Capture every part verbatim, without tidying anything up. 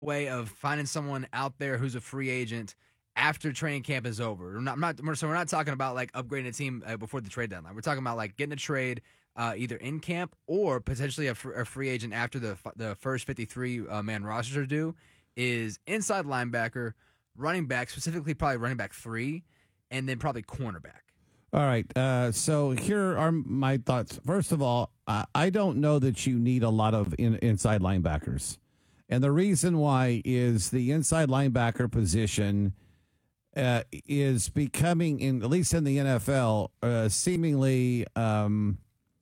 way of finding someone out there who's a free agent after training camp is over. We're not, I'm not, so we're not talking about like upgrading a team uh, before the trade deadline. We're talking about like getting a trade uh, either in camp or potentially a, fr- a free agent after the f- the first fifty-three uh, man rosters are due. Is inside linebacker, running back, specifically probably running back three, and then probably cornerback. All right. Uh, so here are my thoughts. First of all, uh, I don't know that you need a lot of in, inside linebackers. And the reason why is the inside linebacker position uh, is becoming, in at least in the N F L, uh, seemingly um,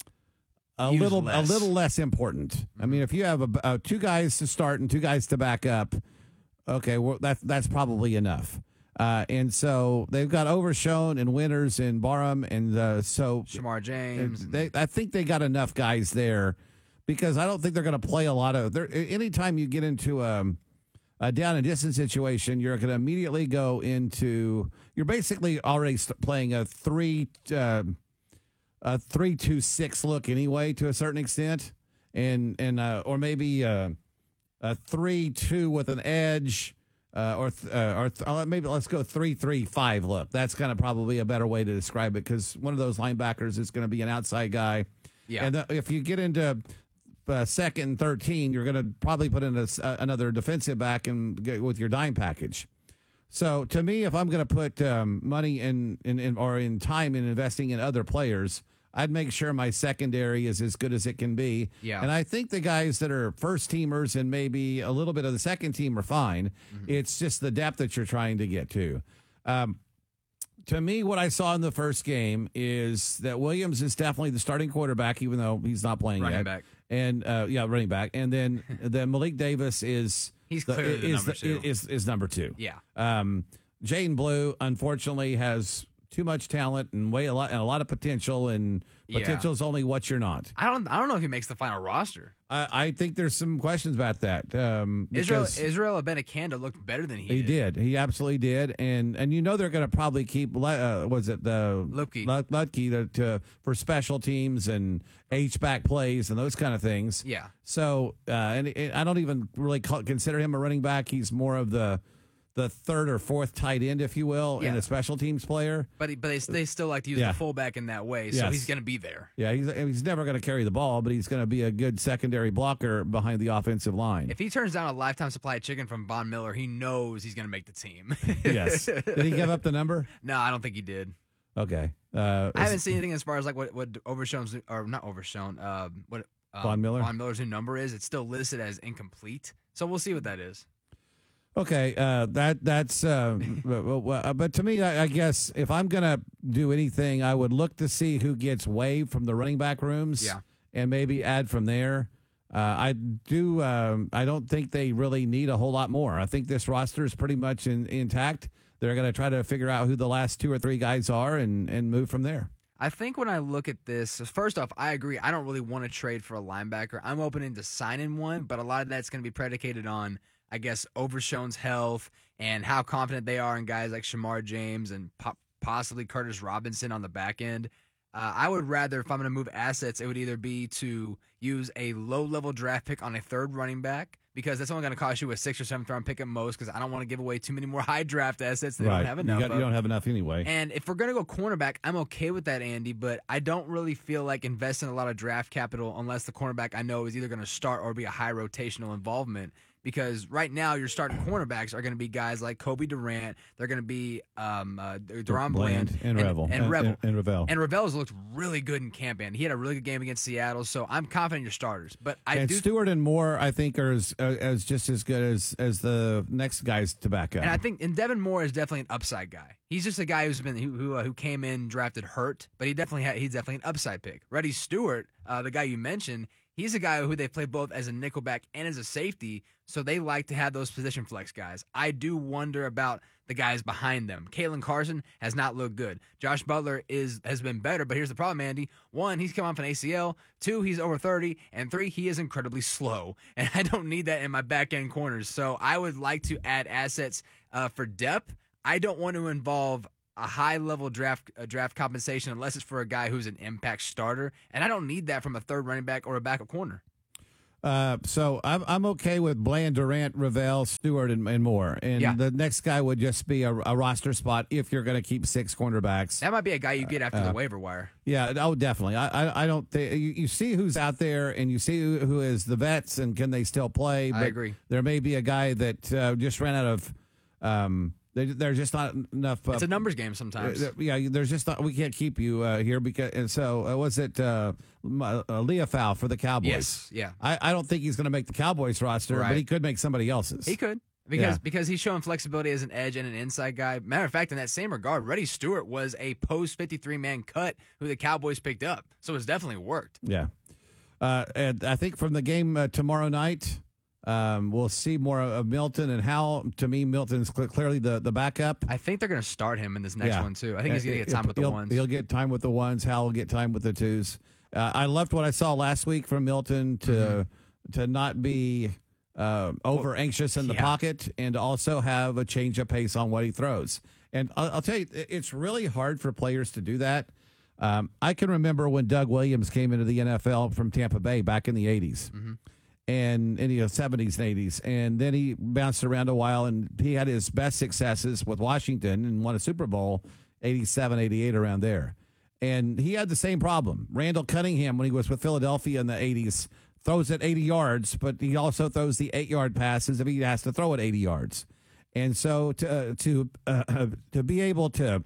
a Used little less. a little less important. Mm-hmm. I mean, if you have a, uh, two guys to start and two guys to back up, okay, well, that, that's probably enough. Uh, and so they've got Overshown and Winters and Barham, and uh, so Shamar James. They, I think they got enough guys there because I don't think they're going to play a lot of. Anytime you get into a, a down and distance situation, you're going to immediately go into. You're basically already playing a three, uh, a three two six look anyway to a certain extent, and and uh, or maybe uh, a three two with an edge. Uh, or th- uh, or th- uh, maybe let's go three three five look. That's kind of probably a better way to describe it because one of those linebackers is going to be an outside guy. Yeah. And uh, if you get into uh, second and thirteen, you're going to probably put in a, uh, another defensive back and get with your dime package. So to me, if I'm going to put um, money in, in, in or in time in investing in other players, I'd make sure my secondary is as good as it can be. Yeah. And I think the guys that are first teamers and maybe a little bit of the second team are fine. Mm-hmm. It's just the depth that you're trying to get to. Um, to me, what I saw in the first game is that Williams is definitely the starting quarterback, even though he's not playing running yet. back. And uh, yeah, running back. And then then Malik Davis is he's the, clearly the is, number the, two. is, is number two. Yeah. Um, Jaden Blue, unfortunately, has too much talent and way a lot and a lot of potential, and potential yeah. is only what you're not. I don't. I don't know if he makes the final roster. I, I think there's some questions about that. Um, Israel Israel Abanikanda looked better than he, he did. did. He absolutely did, and and you know they're going to probably keep. Uh, was it the Lutke Lutke to, to for special teams and H back plays and those kind of things. Yeah. So uh, and, and I don't even really call, consider him a running back. He's more of the. the third or fourth tight end, if you will, yeah. and a special teams player. But he, but they, they still like to use yeah. the fullback in that way, so yes. he's going to be there. Yeah, he's he's never going to carry the ball, but he's going to be a good secondary blocker behind the offensive line. If he turns down a lifetime supply of chicken from Von Miller, he knows he's going to make the team. Yes. Did he give up the number? No, I don't think he did. Okay. Uh, I haven't seen anything as far as like what what Overshown's or not Overshown. Uh, what um, Von Miller. Von Miller's new number is. It's still listed as incomplete, so we'll see what that is. Okay, uh, that that's. Uh, but, but to me, I, I guess if I'm gonna do anything, I would look to see who gets waived from the running back rooms, yeah. and maybe add from there. Uh, I do. Um, I don't think they really need a whole lot more. I think this roster is pretty much in, intact. They're going to try to figure out who the last two or three guys are and and move from there. I think when I look at this, first off, I agree. I don't really want to trade for a linebacker. I'm open to signing one, but a lot of that's going to be predicated on, I guess, Overshown's health and how confident they are in guys like Shamar James and po- possibly Curtis Robinson on the back end. Uh, I would rather, if I'm going to move assets, it would either be to use a low-level draft pick on a third running back, because that's only going to cost you a sixth or seventh round pick at most, because I don't want to give away too many more high draft assets that right. don't have enough you, got, of. you don't have enough anyway. And if we're going to go cornerback, I'm okay with that, Andy, but I don't really feel like investing a lot of draft capital unless the cornerback I know is either going to start or be a high rotational involvement. Because right now your starting cornerbacks are going to be guys like Kobe Durant. They're going to be um, uh, Deron Bland, and, and Revel. And, and Revel. And, and Revel. And Revel's looked really good in camp, and he had a really good game against Seattle, so I'm confident in your starters. But I and do Stewart and Moore, I think, are as, uh, as just as good as, as the next guys to back up. And I think and Devin Moore is definitely an upside guy. He's just a guy who's been who who, uh, who came in drafted hurt, but he definitely had, he's definitely an upside pick. Reddy Stewart, uh, the guy you mentioned, he's a guy who they play both as a nickelback and as a safety, so they like to have those position flex guys. I do wonder about the guys behind them. Kalen Carson has not looked good. Josh Butler is has been better, but here's the problem, Andy. One, he's come off an A C L. Two, he's over thirty. And three, he is incredibly slow. And I don't need that in my back-end corners. So I would like to add assets uh, for depth. I don't want to involve a high-level draft uh, draft compensation unless it's for a guy who's an impact starter, and I don't need that from a third running back or a backup corner. Uh, so I'm I'm okay with Bland, Durant, Ravel, Stewart, and, and more. And Yeah. the next guy would just be a, a roster spot if you're going to keep six cornerbacks. That might be a guy you get after Uh, the waiver wire. Yeah, oh, definitely. I I, I don't think you, you see who's out there, and you see who, who is the vets, and can they still play? I But agree. There may be a guy that uh, just ran out of. Um, they, there's just not enough. Uh, It's a numbers game sometimes. uh, yeah, there's just not. We can't keep you uh, here because. And so uh, was it uh, M- uh, Leofow for the Cowboys? Yes, yeah. I, I don't think he's going to make the Cowboys roster, Right. but he could make somebody else's. He could. Because Yeah. because he's showing flexibility as an edge and an inside guy. Matter of fact, in that same regard, Reddy Stewart was a post fifty-three man cut who the Cowboys picked up. So it's definitely worked. Yeah. Uh, and I think from the game uh, tomorrow night, um, we'll see more of Milton and Howell. To me, Milton's cl- clearly the, the backup. I think they're going to start him in this next Yeah. one, too. I think he's going to get time with the he'll, ones. He'll get time with the ones. Howell will get time with the twos. Uh, I loved what I saw last week from Milton to Mm-hmm. to not be uh, over anxious in the yeah. pocket and to also have a change of pace on what he throws. And I'll, I'll tell you, it- it's really hard for players to do that. Um, I can remember when Doug Williams came into the N F L from Tampa Bay back in the eighties. Mm-hmm. And in the seventies and eighties. And then he bounced around a while, and he had his best successes with Washington and won a Super Bowl, eighty-seven, eighty-eight, around there. And he had the same problem. Randall Cunningham, when he was with Philadelphia in the eighties, throws it eighty yards, but he also throws the eight-yard passes if he has to throw it eighty yards. And so to uh, to uh, to be able to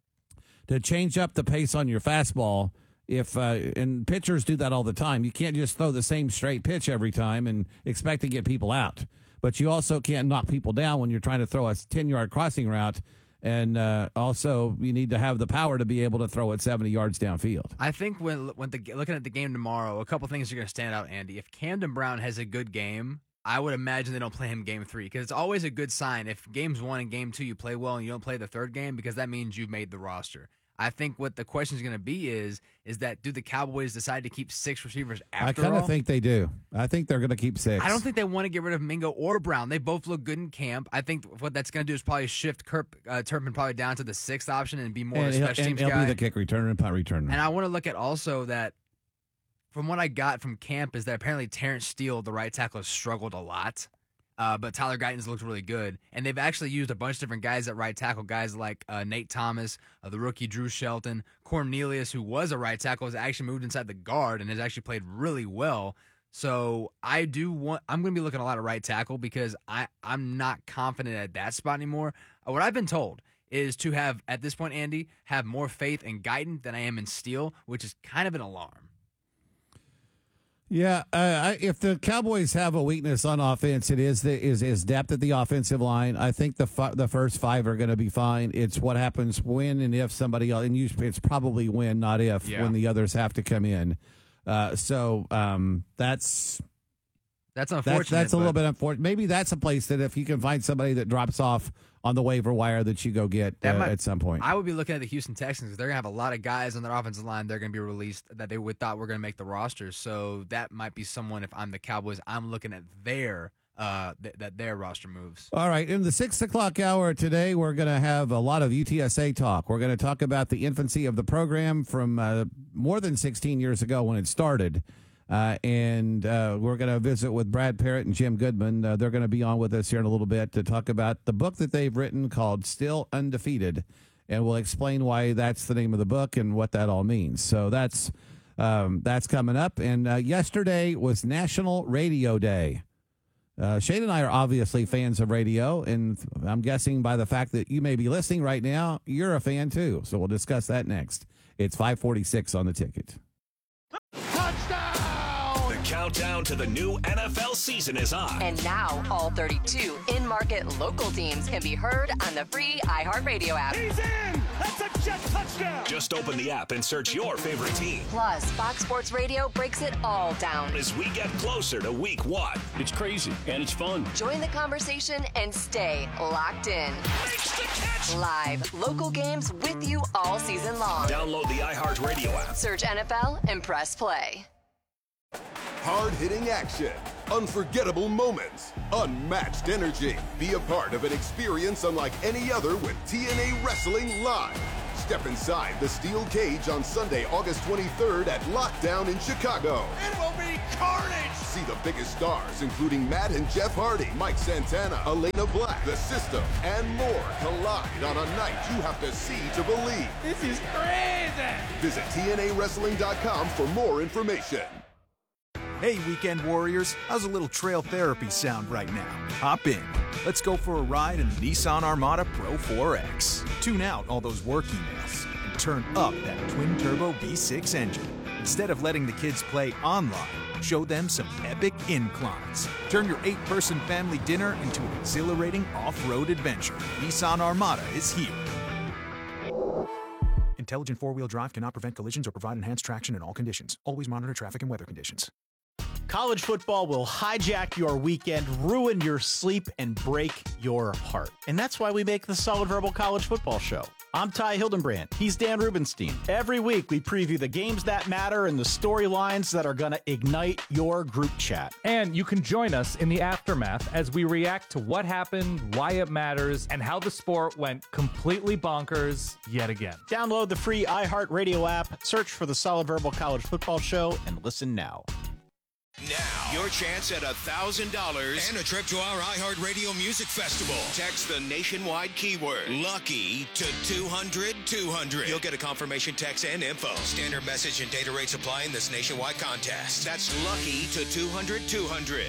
to change up the pace on your fastball, if uh, and pitchers do that all the time. You can't just throw the same straight pitch every time and expect to get people out. But you also can't knock people down when you're trying to throw a ten-yard crossing route. And uh, also, you need to have the power to be able to throw it seventy yards downfield. I think when when the, looking at the game tomorrow, a couple things are going to stand out, Andy. If Camden Brown has a good game, I would imagine they don't play him game three because it's always a good sign if games one and game two you play well and you don't play the third game because that means you've made the roster. I think what the question is going to be is is that do the Cowboys decide to keep six receivers after I kind all? of think they do. I think they're going to keep six. I don't think they want to get rid of Mingo or Brown. They both look good in camp. I think what that's going to do is probably shift Kirk, uh, Turpin probably down to the sixth option and be more and of a he'll, special and teams he'll guy. be the kick returner and punt returner. And I want to look at also that from what I got from camp is that apparently Terrence Steele, the right tackle, has struggled a lot. Uh, but Tyler Guyton's looked really good. And they've actually used a bunch of different guys at right tackle, guys like uh, Nate Thomas, uh, the rookie Drew Shelton, Cornelius, who was a right tackle, has actually moved inside the guard and has actually played really well. So I do want – I'm going to be looking at a lot of right tackle because I, I'm not confident at that spot anymore. Uh, what I've been told is to have, at this point, Andy, have more faith in Guyton than I am in Steele, which is kind of an alarm. Yeah, uh, I, if the Cowboys have a weakness on offense, it is the is is depth at the offensive line. I think the fi- the first five are going to be fine. It's what happens when and if somebody else, and usually it's probably when, not if, Yeah. when the others have to come in. Uh, so um, that's That's that's unfortunate. that's a little but- bit unfortunate. Maybe that's a place that if you can find somebody that drops off on the waiver wire that you go get uh, That might- at some point. I would be looking at the Houston Texans because they're going to have a lot of guys on their offensive line. They're going to be released that they would thought were going to make the roster. So that might be someone. If I'm the Cowboys, I'm looking at their uh th- that their roster moves. All right. In the six o'clock hour today, we're going to have a lot of U T S A talk. We're going to talk about the infancy of the program from uh, more than sixteen years ago when it started. Uh, and uh, we're going to visit with Brad Parrott and Jim Goodman. Uh, they're going to be on with us here in a little bit to talk about the book that they've written called Still Undefeated. And we'll explain why that's the name of the book and what that all means. So that's um, that's coming up. And uh, yesterday was National Radio Day. Uh, Shane and I are obviously fans of radio, and I'm guessing by the fact that you may be listening right now, you're a fan too. So we'll discuss that next. It's five forty-six on the ticket. The countdown to the new N F L season is on. And now all thirty-two in-market local teams can be heard on the free iHeartRadio app. He's in! That's a jet touchdown! Just open the app and search your favorite team Plus, Fox Sports Radio breaks it all down. as we get closer to week one. It's crazy, and it's fun. Join the conversation and stay locked in. Makes the catch! Live, local games with you all season long. Download the iHeartRadio app. Search N F L and press play. Hard-hitting action, unforgettable moments, unmatched energy. Be a part of an experience unlike any other with T N A Wrestling Live. Step inside the steel cage on Sunday, August twenty-third at Lockdown in Chicago. It will be carnage! See the biggest stars, including Matt and Jeff Hardy, Mike Santana, Elena Black, The System, and more collide on a night you have to see to believe. This is crazy! Visit T N A wrestling dot com for more information. Hey, Weekend Warriors, how's a little trail therapy sound right now? Hop in. Let's go for a ride in the Nissan Armada Pro four X. Tune out all those work emails and turn up that twin-turbo V six engine. Instead of letting the kids play online, show them some epic inclines. Turn your eight-person family dinner into an exhilarating off-road adventure. Nissan Armada is here. Intelligent four-wheel drive cannot prevent collisions or provide enhanced traction in all conditions. Always monitor traffic and weather conditions. College football will hijack your weekend, ruin your sleep, and break your heart. And that's why we make the Solid Verbal College Football Show. I'm Ty Hildenbrand. He's Dan Rubenstein. Every week, we preview the games that matter and the storylines that are going to ignite your group chat. And you can join us in the aftermath as we react to what happened, why it matters, and how the sport went completely bonkers yet again. Download the free iHeartRadio app, search for the Solid Verbal College Football Show, and listen now. Now, your chance at one thousand dollars and a trip to our iHeartRadio Music Festival. Text the nationwide keyword LUCKY to two hundred two hundred. You'll get a confirmation text and info. Standard message and data rates apply in this nationwide contest. That's LUCKY to two hundred two hundred.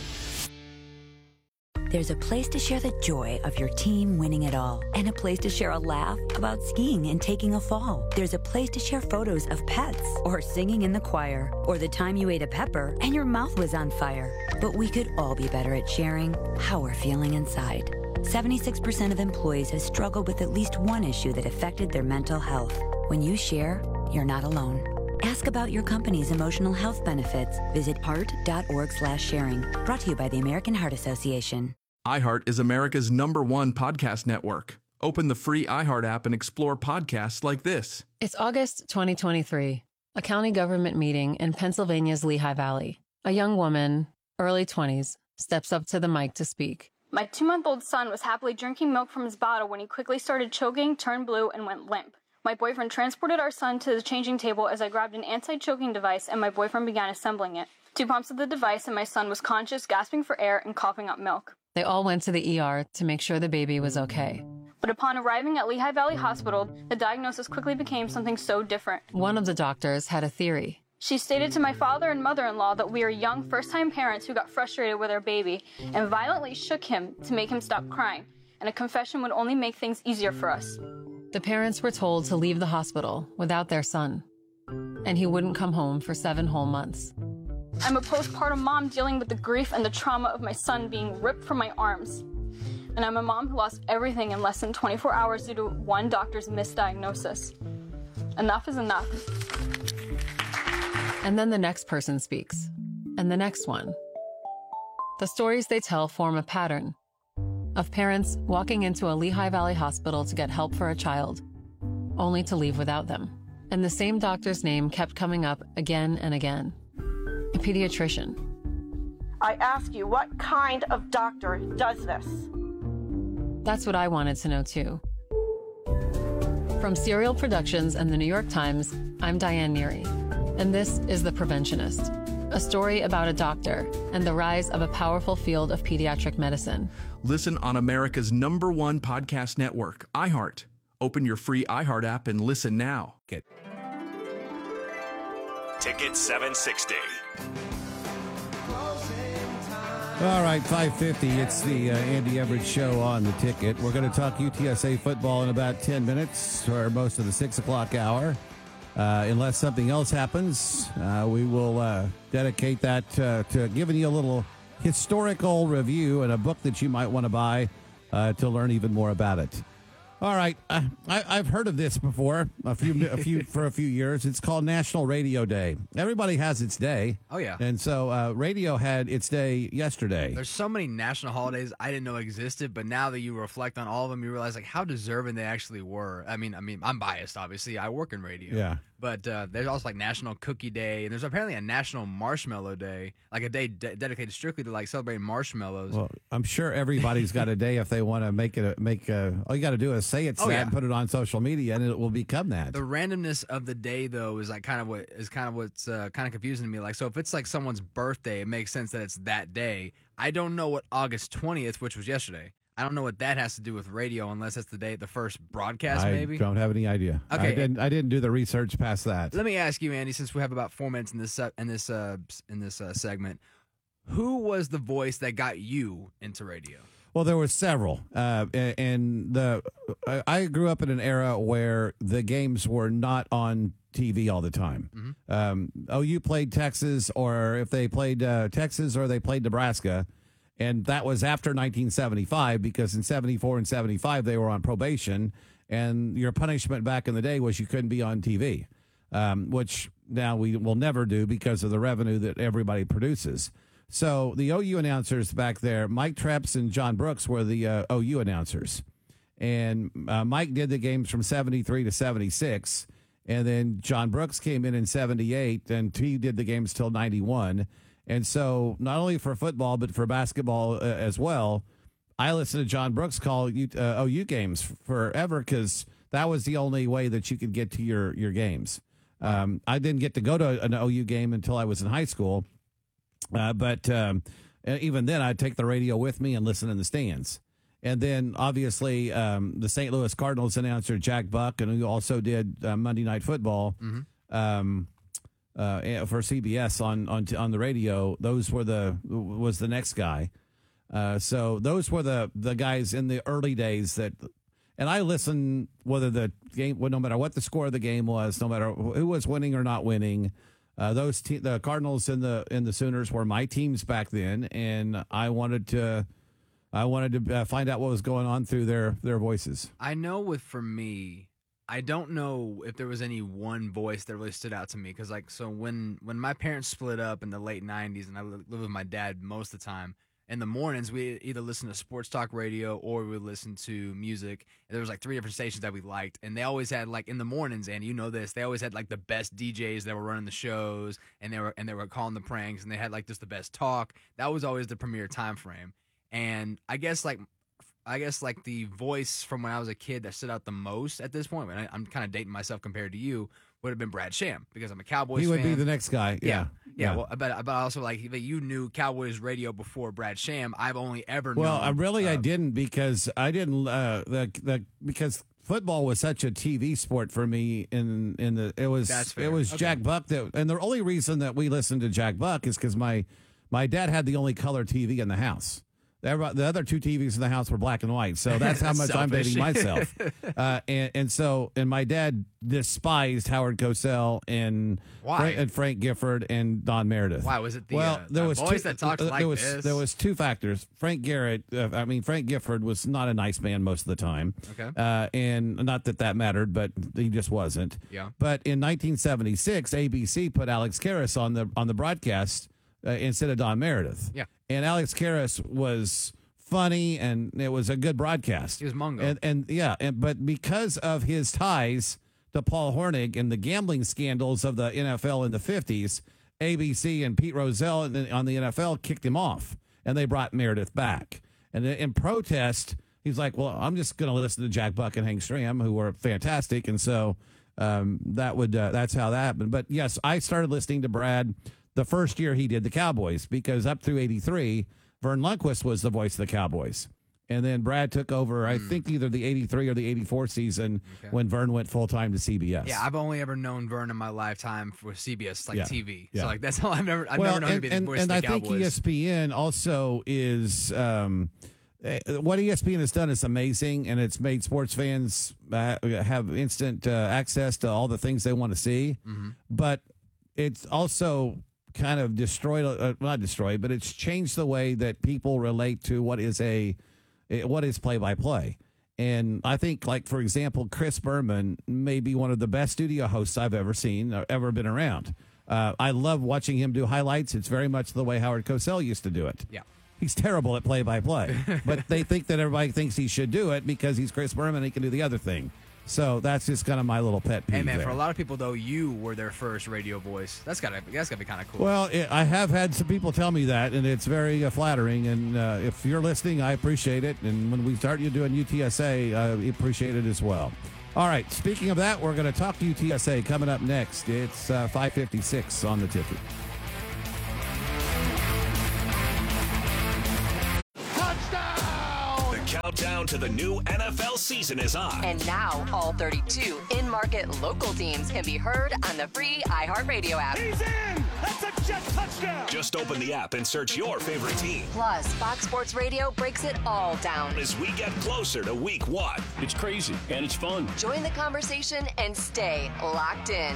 There's a place to share the joy of your team winning it all, and a place to share a laugh about skiing and taking a fall. There's a place to share photos of pets, or singing in the choir, or the time you ate a pepper and your mouth was on fire. But we could all be better at sharing how we're feeling inside. seventy-six percent of employees have struggled with at least one issue that affected their mental health. When you share, you're not alone. Ask about your company's emotional health benefits. Visit heart dot org slash sharing. Brought to you by the American Heart Association. iHeart is America's number one podcast network. Open the free iHeart app and explore podcasts like this. It's August twenty twenty-three, a county government meeting in Pennsylvania's Lehigh Valley. A young woman, early twenties, steps up to the mic to speak. My two-month-old son was happily drinking milk from his bottle when he quickly started choking, turned blue, and went limp. My boyfriend transported our son to the changing table as I grabbed an anti-choking device and my boyfriend began assembling it. Two pumps of the device and my son was conscious, gasping for air, and coughing up milk. They all went to the E R to make sure the baby was okay. But upon arriving at Lehigh Valley Hospital, the diagnosis quickly became something so different. One of the doctors had a theory. She stated to my father and mother-in-law that we are young first-time parents who got frustrated with our baby and violently shook him to make him stop crying, and a confession would only make things easier for us. The parents were told to leave the hospital without their son, and he wouldn't come home for seven whole months. I'm a postpartum mom dealing with the grief and the trauma of my son being ripped from my arms. And I'm a mom who lost everything in less than twenty-four hours due to one doctor's misdiagnosis. Enough is enough. And then the next person speaks, and the next one. The stories they tell form a pattern of parents walking into a Lehigh Valley hospital to get help for a child, only to leave without them. And the same doctor's name kept coming up again and again. A pediatrician. I ask you, what kind of doctor does this? That's what I wanted to know, too. From Serial Productions and the New York Times, I'm Diane Neary, and this is The Preventionist, a story about a doctor and the rise of a powerful field of pediatric medicine. Listen on America's number one podcast network, iHeart. Open your free iHeart app and listen now. Get Ticket seven sixty. All right, five fifty. It's the uh, Andy Everett Show on the Ticket. We're going to talk U T S A football in about ten minutes, or most of the six o'clock hour. Uh, unless something else happens, uh, we will uh, dedicate that uh, to giving you a little historical review and a book that you might want to buy uh, to learn even more about it. All right, uh, I, I've heard of this before a few, a few for a few years. It's called National Radio Day. Everybody has its day. Oh yeah, and so uh, radio had its day yesterday. There's so many national holidays I didn't know existed, but now that you reflect on all of them, you realize like how deserving they actually were. I mean, I mean, I'm biased, obviously. I work in radio. Yeah. But uh, there's also like National Cookie Day, and there's apparently a National Marshmallow Day, like a day de- dedicated strictly to like celebrating marshmallows. Well, I'm sure everybody's got a day if they want to make it a, make a, all you got to do is say it's Oh, that yeah. and put it on social media, and it will become that. The randomness of the day, though, is like kind of what is kind of what's uh, kind of confusing to me. Like, so if it's like someone's birthday, it makes sense that it's that day. I don't know what August twentieth, which was yesterday. I don't know what that has to do with radio, unless that's the day, the first broadcast, I maybe. don't have any idea. Okay. I didn't. I didn't do the research past that. Let me ask you, Andy, since we have about four minutes in this uh, in this uh, in this uh, segment, who was the voice that got you into radio? Well, there were several, uh, a- and the I- I grew up in an era where the games were not on T V all the time. Mm-hmm. Um, O U played Texas, or if they played uh, Texas or they played Nebraska, and that was after nineteen seventy-five, because in seventy-four and seventy-five they were on probation, and your punishment back in the day was you couldn't be on T V, um, which now we will never do because of the revenue that everybody produces. So the O U announcers back there, Mike Treps and John Brooks, were the uh, O U announcers. And uh, Mike did the games from seventy-three to seventy-six. And then John Brooks came in in seventy-eight, and he did the games till ninety-one. And so not only for football, but for basketball uh, as well, I listened to John Brooks call U, uh, O U games forever because that was the only way that you could get to your, your games. Um, I didn't get to go to an O U game until I was in high school. Uh, but um, even then, I'd take the radio with me and listen in the stands. And then, obviously, um, the Saint Louis Cardinals announcer, Jack Buck, and who also did uh, Monday Night Football Mm-hmm. um, uh, for C B S on, on on the radio. Those were the was the next guy. Uh, so those were the the guys in the early days that. And I listened whether the game, well, no matter what the score of the game was, no matter who was winning or not winning. Uh, those te- the Cardinals and the and the Sooners were my teams back then, and I wanted to, I wanted to uh, find out what was going on through their their voices. I know with for me, I don't know if there was any one voice that really stood out to me because like so when when my parents split up in the late nineties and I li- lived with my dad most of the time. In the mornings, we either listen to sports talk radio or we would listen to music. And there was like three different stations that we liked, and they always had like in the mornings. And you know this, they always had like the best D Js that were running the shows, and they were and they were calling the pranks, and they had like just the best talk. That was always the premier time frame. And I guess like I guess like the voice from when I was a kid that stood out the most at this point, and I, I'm kind of dating myself compared to you, would have been Brad Sham because I'm a Cowboys fan. He would be the next guy. Yeah. Yeah. Yeah. Yeah, well, but, but also like that you knew Cowboys radio before Brad Sham. I've only ever Well, known. I really uh, I didn't because I didn't uh, the the because football was such a T V sport for me. In in the it was That's fair. it was Okay. Jack Buck that, and the only reason that we listened to Jack Buck is because my my dad had the only color T V in the house. Everybody, the other two T Vs in the house were black and white, so that's how much I'm Selfish. dating myself. uh, and, and so, and my dad despised Howard Cosell and Why? Frank, and Frank Gifford and Don Meredith. Why was it the, well? uh, there the was voice two, that talked uh, like there was, this? There was two factors. Frank Garrett, uh, I mean Frank Gifford was not a nice man most of the time. Okay. uh, and not that that mattered, but he just wasn't. Yeah. But in nineteen seventy-six, A B C put Alex Karras on the on the broadcast uh, instead of Don Meredith. Yeah. And Alex Karras was funny, and it was a good broadcast. He was Mungo. And, and yeah, and, but because of his ties to Paul Hornig and the gambling scandals of the N F L in the fifties, A B C and Pete Rozelle on the- on the N F L kicked him off, and they brought Meredith back. And then in protest, he's like, well, I'm just going to listen to Jack Buck and Hank Stram, who were fantastic. And so um, that would uh, that's how that happened. But yes, I started listening to Brad the first year he did the Cowboys, because up through eighty-three, Vern Lundquist was the voice of the Cowboys. And then Brad took over, I think, either the eighty-three or the eighty-four season Okay. when Vern went full-time to C B S. Yeah, I've only ever known Vern in my lifetime for C B S, like Yeah. T V. Yeah. So like that's all I've never. I've well, never known him and, to be the and, voice and of I the think Cowboys. E S P N also is um, eh, what E S P N has done is amazing, and it's made sports fans uh, have instant uh, access to all the things they want to see. Mm-hmm. But it's also kind of destroyed, uh, not destroyed, but it's changed the way that people relate to what is a eh, what is play by play. And I think, like, for example, Chris Berman may be one of the best studio hosts I've ever seen or ever been around. Uh, I love watching him do highlights. It's very much the way Howard Cosell used to do it. Yeah. He's terrible at play-by-play, but they think that everybody thinks he should do it because he's Chris Berman and he can do the other thing. So that's just kind of my little pet peeve Hey, man, there. for a lot of people, though, you were their first radio voice. That's got to that's gotta be kind of cool. Well, it, I have had some people tell me that, and it's very uh, flattering. And uh, if you're listening, I appreciate it. And when we start you doing U T S A, I appreciate it as well. All right, speaking of that, we're going to talk U T S A coming up next. It's uh, five fifty-six on the ticket. Countdown to the new N F L season is on. And now all thirty-two in-market local teams can be heard on the free iHeartRadio app. He's in! That's a jet touchdown! Just open the app and search your favorite team. Plus, Fox Sports Radio breaks it all down. As we get closer to week one. It's crazy and it's fun. Join the conversation and stay locked in.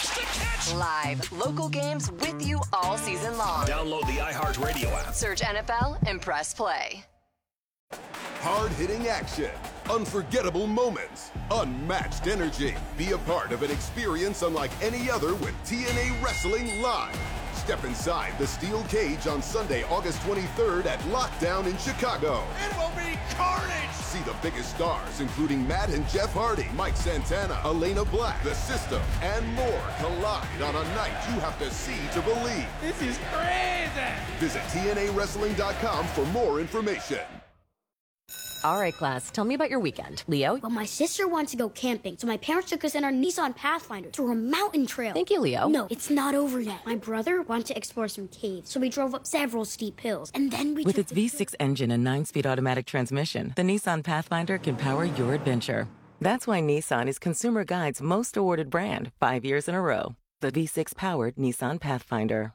Live, local games with you all season long. Download the iHeartRadio app. Search N F L and press play. Hard-hitting action, unforgettable moments, unmatched energy. Be a part of an experience unlike any other with T N A Wrestling Live. Step inside the steel cage on Sunday, August twenty-third at Lockdown in Chicago. It will be carnage! See the biggest stars, including Matt and Jeff Hardy, Mike Santana, Elena Black, The System, and more collide on a night you have to see to believe. This is crazy! Visit T N A wrestling dot com for more information. All right, class, tell me about your weekend. Leo? Well, my sister wants to go camping, so my parents took us in our Nissan Pathfinder through a mountain trail. Thank you, Leo. No, it's not over yet. My brother wanted to explore some caves, so we drove up several steep hills, and then we With took its V six engine and nine-speed automatic transmission, the Nissan Pathfinder can power your adventure. That's why Nissan is Consumer Guide's most awarded brand, five years in a row. The V six-powered Nissan Pathfinder.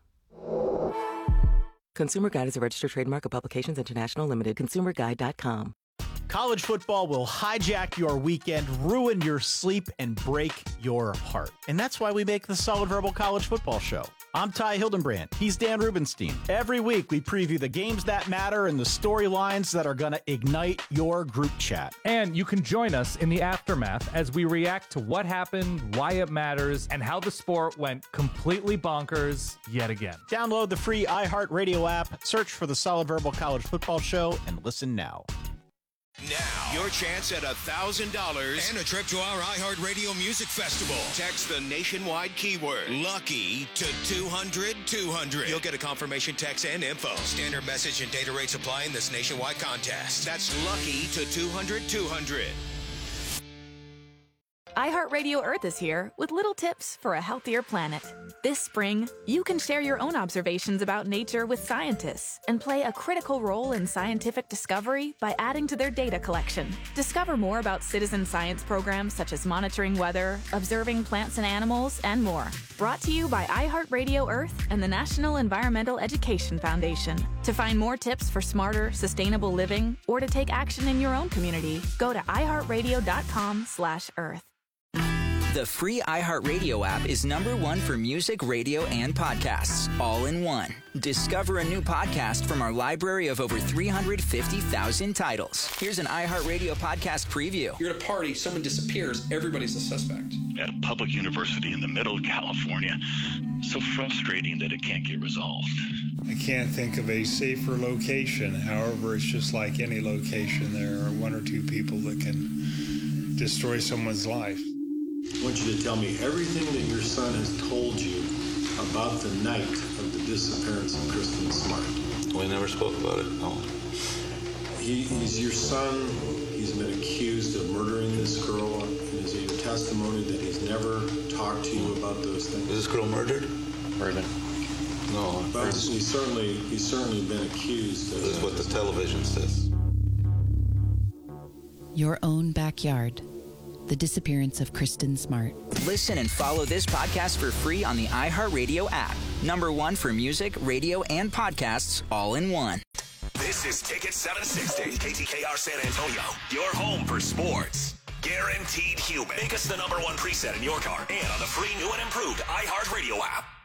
Consumer Guide is a registered trademark of Publications International Limited. consumer guide dot com. College football will hijack your weekend, ruin your sleep, and break your heart. And that's why we make the Solid Verbal College Football Show. I'm Ty Hildenbrand. He's Dan Rubenstein. Every week, we preview the games that matter and the storylines that are going to ignite your group chat. And you can join us in the aftermath as we react to what happened, why it matters, and how the sport went completely bonkers yet again. Download the free iHeartRadio app, search for the Solid Verbal College Football Show, and listen now. Now, your chance at one thousand dollars and a trip to our iHeartRadio Music Festival. Text the nationwide keyword LUCKY to two hundred two hundred. You'll get a confirmation text and info. Standard message and data rates apply in this nationwide contest. That's LUCKY to two hundred two hundred. iHeartRadio Earth is here with little tips for a healthier planet. This spring, you can share your own observations about nature with scientists and play a critical role in scientific discovery by adding to their data collection. Discover more about citizen science programs such as monitoring weather, observing plants and animals, and more. Brought to you by iHeartRadio Earth and the National Environmental Education Foundation. To find more tips for smarter, sustainable living or to take action in your own community, go to iHeartRadio dot com slash earth. The free iHeartRadio app is number one for music, radio, and podcasts, all in one. Discover a new podcast from our library of over three hundred fifty thousand titles. Here's an iHeartRadio podcast preview. You're at a party, someone disappears, everybody's a suspect. At a public university in the middle of California. So frustrating that it can't get resolved. I can't think of a safer location. However, it's just like any location. There are one or two people that can destroy someone's life. I want you to tell me everything that your son has told you about the night of the disappearance of Kristen Smart. We never spoke about it, no. He, he's your son. He's been accused of murdering this girl. And is it your testimony that he's never talked to you about those things? Is this girl murdered? Murdered. No. But he's certainly, he's certainly been accused of This is what the television says. Your own backyard. The disappearance of Kristen Smart. Listen and follow this podcast for free on the iHeartRadio app. Number one for music, radio, and podcasts, all in one. This is Ticket seven sixty, K T K R San Antonio, your home for sports. Guaranteed human. Make us the number one preset in your car and on the free new and improved iHeartRadio app.